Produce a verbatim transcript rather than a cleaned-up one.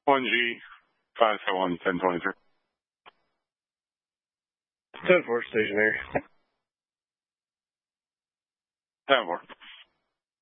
one G, five seven one, ten twenty-three. ten four, stationary. ten four.